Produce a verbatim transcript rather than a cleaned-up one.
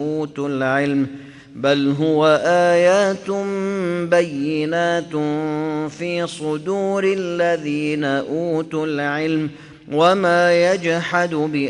أوتوا العلم بل هو آيات بينات في صدور الذين أوتوا العلم وما يجحد بآياتنا